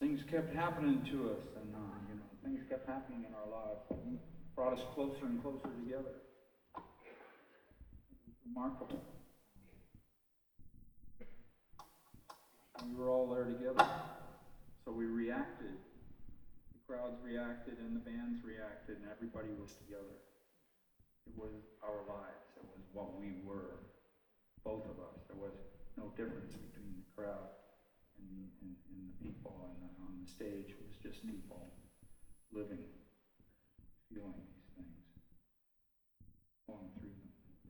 things kept happening to us, and things kept happening in our lives. He brought us closer and closer together. It was remarkable. We were all there together, so we reacted. The crowds reacted, and the bands reacted, and everybody was together. It was our lives. It was what we were, both of us. There was no difference between the crowd and the people, and on the stage it was just people living, feeling these